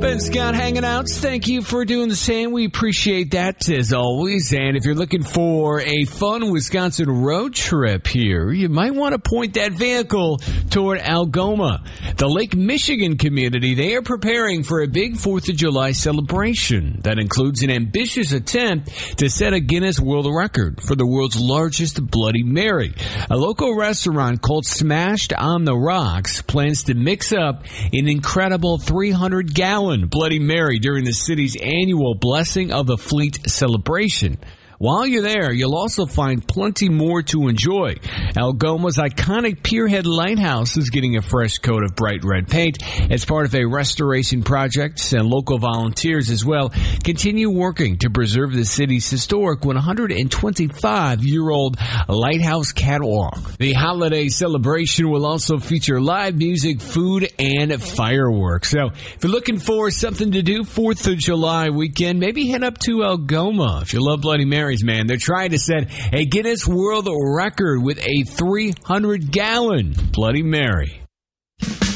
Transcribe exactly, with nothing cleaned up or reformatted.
Ben Scott hanging out. Thank you for doing the same. We appreciate that as always. And if you're looking for a fun Wisconsin road trip here, you might want to point that vehicle toward Algoma. The Lake Michigan community, they are preparing for a big fourth of July celebration that includes an ambitious attempt to set a Guinness World Record for the world's largest Bloody Mary. A local restaurant called Smashed on the Rocks plans to mix up an incredible three hundred gallon Bloody Mary during the city's annual Blessing of the Fleet celebration. While you're there, you'll also find plenty more to enjoy. Algoma's iconic Pierhead Lighthouse is getting a fresh coat of bright red paint as part of a restoration project, and local volunteers as well continue working to preserve the city's historic one hundred twenty-five year old lighthouse catwalk. The holiday celebration will also feature live music, food, and fireworks. So if you're looking for something to do fourth of July weekend, maybe head up to Algoma. If you love Bloody Mary, man, they're trying to set a Guinness World Record with a three hundred gallon Bloody Mary.